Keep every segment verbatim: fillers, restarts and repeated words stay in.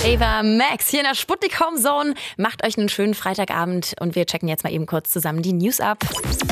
Ava Max hier in der Sputnik Home Zone. Macht euch einen schönen Freitagabend und wir checken jetzt mal eben kurz zusammen die News ab.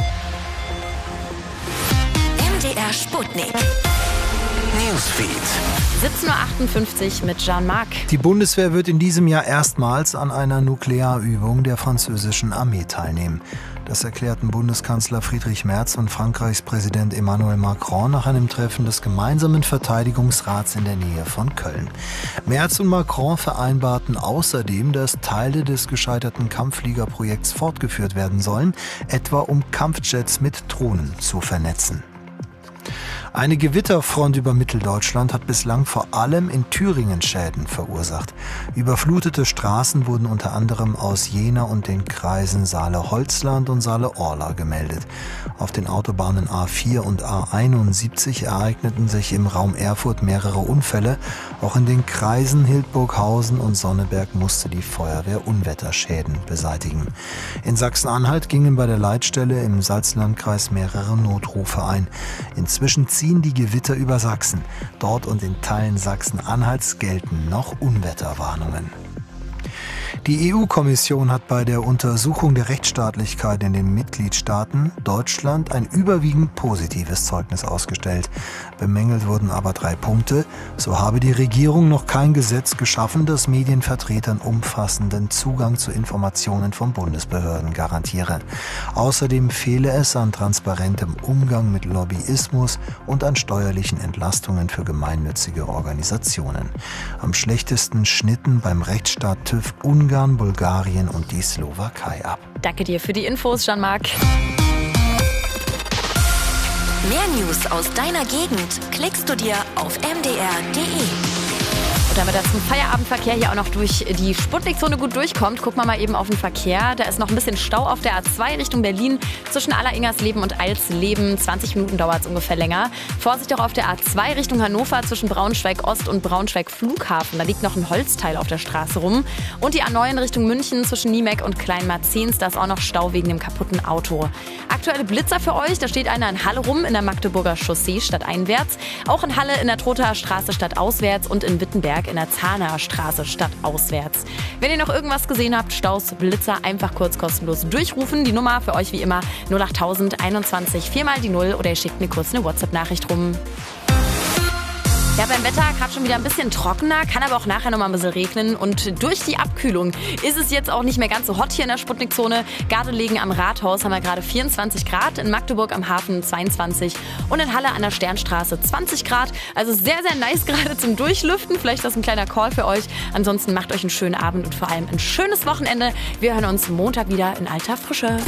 M D R Sputnik Newsfeed. siebzehn Uhr achtundfünfzig mit Jean-Marc. Die Bundeswehr wird in diesem Jahr erstmals an einer Nuklearübung der französischen Armee teilnehmen. Das erklärten Bundeskanzler Friedrich Merz und Frankreichs Präsident Emmanuel Macron nach einem Treffen des gemeinsamen Verteidigungsrats in der Nähe von Köln. Merz und Macron vereinbarten außerdem, dass Teile des gescheiterten Kampffliegerprojekts fortgeführt werden sollen, etwa um Kampfjets mit Drohnen zu vernetzen. Eine Gewitterfront über Mitteldeutschland hat bislang vor allem in Thüringen Schäden verursacht. Überflutete Straßen wurden unter anderem aus Jena und den Kreisen Saale-Holzland und Saale-Orla gemeldet. Auf den Autobahnen A vier und A einundsiebzig ereigneten sich im Raum Erfurt mehrere Unfälle. Auch in den Kreisen Hildburghausen und Sonneberg musste die Feuerwehr Unwetterschäden beseitigen. In Sachsen-Anhalt gingen bei der Leitstelle im Salzlandkreis mehrere Notrufe ein. Inzwischen ziehen die Gewitter über Sachsen. Dort und in Teilen Sachsen-Anhalts gelten noch Unwetterwarnungen. Die E U-Kommission hat bei der Untersuchung der Rechtsstaatlichkeit in den Mitgliedstaaten Deutschland ein überwiegend positives Zeugnis ausgestellt. Bemängelt wurden aber drei Punkte. So habe die Regierung noch kein Gesetz geschaffen, das Medienvertretern umfassenden Zugang zu Informationen von Bundesbehörden garantiere. Außerdem fehle es an transparentem Umgang mit Lobbyismus und an steuerlichen Entlastungen für gemeinnützige Organisationen. Am schlechtesten schnitten beim Rechtsstaat TÜV Ungarn, Bulgarien und die Slowakei ab. Danke dir für die Infos, Jean-Marc. Mehr News aus deiner Gegend klickst du dir auf m d r punkt d e. Und damit das zum Feierabendverkehr hier auch noch durch die Sputnik-Zone gut durchkommt, gucken wir mal eben auf den Verkehr. Da ist noch ein bisschen Stau auf der A zwei Richtung Berlin zwischen Alleringersleben und Alsleben. zwanzig Minuten dauert es ungefähr länger. Vorsicht auch auf der A zwei Richtung Hannover zwischen Braunschweig-Ost und Braunschweig-Flughafen. Da liegt noch ein Holzteil auf der Straße rum. Und die A neun Richtung München zwischen Niemek und Kleinmarzens. Da ist auch noch Stau wegen dem kaputten Auto. Aktuelle Blitzer für euch. Da steht einer in Halle rum in der Magdeburger Chaussee stadteinwärts. Auch in Halle in der Trotaer Straße stadtauswärts und in Wittenberg in der Zahnaer Straße stadtauswärts. Wenn ihr noch irgendwas gesehen habt, Staus, Blitzer, einfach kurz kostenlos durchrufen. Die Nummer für euch wie immer null acht null null einundzwanzig viermal die null oder ihr schickt mir kurz eine WhatsApp-Nachricht rum. Ja, beim Wetter gerade schon wieder ein bisschen trockener, kann aber auch nachher noch mal ein bisschen regnen. Und durch die Abkühlung ist es jetzt auch nicht mehr ganz so hot hier in der Sputnik-Zone. Gardelegen am Rathaus haben wir gerade vierundzwanzig Grad, in Magdeburg am Hafen zweiundzwanzig und in Halle an der Sternstraße zwanzig Grad. Also sehr, sehr nice gerade zum Durchlüften. Vielleicht ist das ein kleiner Call für euch. Ansonsten macht euch einen schönen Abend und vor allem ein schönes Wochenende. Wir hören uns Montag wieder in alter Frische.